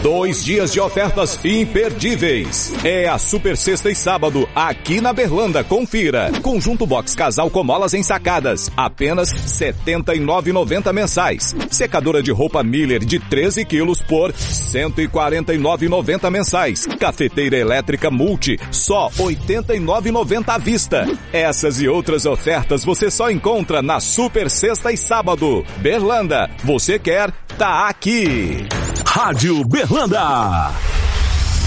2 dias de ofertas imperdíveis. É a Super Sexta e Sábado, aqui na Berlanda. Confira. Conjunto box casal com molas ensacadas, apenas R$ 79,90 mensais. Secadora de roupa Miller de 13 quilos por R$ 149,90 mensais. Cafeteira elétrica Multi, só R$ 89,90 à vista. Essas e outras ofertas você só encontra na Super Sexta e Sábado. Berlanda, você quer? Tá aqui. Rádio Berlanda.